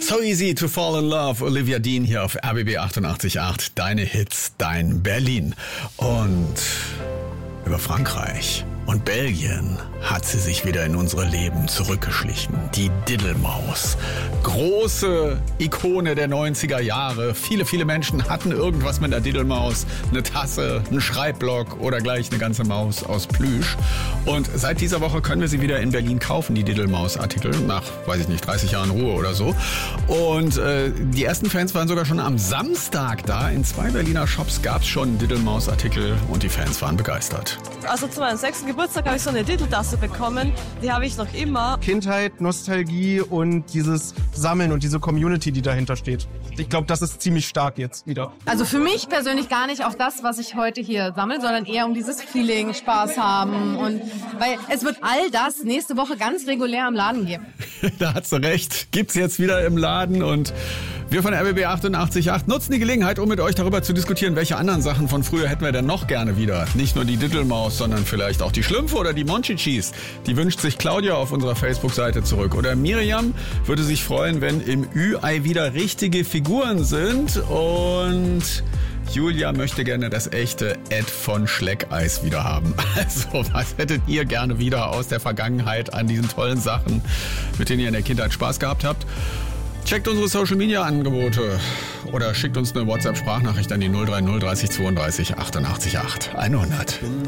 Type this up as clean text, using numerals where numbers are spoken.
So easy to fall in love. Olivia Dean hier auf RBB 88.8. Deine Hits, dein Berlin. Und über Frankreich und Belgien hat sie sich wieder in unsere Leben zurückgeschlichen. Die Diddlemaus. Große Ikone der 90er Jahre. Viele Menschen hatten irgendwas mit der Diddlemaus. Eine Tasse, einen Schreibblock oder gleich eine ganze Maus aus Plüsch. Und seit dieser Woche können wir sie wieder in Berlin kaufen, die Diddlemaus-Artikel. Nach, 30 Jahren Ruhe oder so. Und die ersten Fans waren sogar schon am Samstag da. In 2 Berliner Shops gab es schon Diddlemaus-Artikel und die Fans waren begeistert. Also zu meinem 6. Geburtstag habe ich so eine Diddle-Tasse bekommen. Die habe ich noch immer. Kindheit, Nostalgie und dieses Sammeln und diese Community, die dahinter steht. Ich glaube, das ist ziemlich stark jetzt wieder. Also für mich persönlich gar nicht auf das, was ich heute hier sammle, sondern eher um dieses Feeling, Spaß haben. Und weil es wird all das nächste Woche ganz regulär im Laden geben. Da hat sie recht. Gibt's jetzt wieder im Laden und wir von RBB 88.8 nutzen die Gelegenheit, um mit euch darüber zu diskutieren, welche anderen Sachen von früher hätten wir denn noch gerne wieder. Nicht nur die Diddlemaus, sondern vielleicht auch die Schlümpfe oder die Monchichis. Die wünscht sich Claudia auf unserer Facebook-Seite zurück. Oder Miriam würde sich freuen, wenn im Ü-Ei wieder richtige Figuren sind. Und Julia möchte gerne das echte Ed von Schleckeis wieder haben. Also, was hättet ihr gerne wieder aus der Vergangenheit an diesen tollen Sachen, mit denen ihr in der Kindheit Spaß gehabt habt? Checkt unsere Social-Media-Angebote oder schickt uns eine WhatsApp-Sprachnachricht an die 030 30 32 88 8 100.